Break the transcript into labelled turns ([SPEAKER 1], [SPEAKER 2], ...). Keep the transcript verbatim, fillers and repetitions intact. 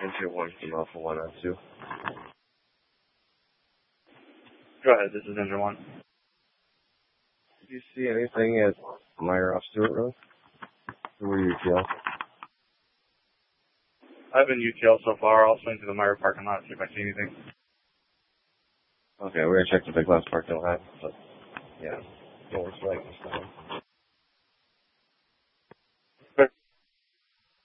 [SPEAKER 1] Engine one from Alpha one on two.
[SPEAKER 2] Go ahead, this is Engine one.
[SPEAKER 1] Did you see anything at Meyer off Stewart Road? Or were you U T L?
[SPEAKER 2] I've been U T L so far. I'll swing to the Meyer parking lot, see if I see anything.
[SPEAKER 1] Okay, we're gonna check the big glass parking lot, but yeah, don't work like this time.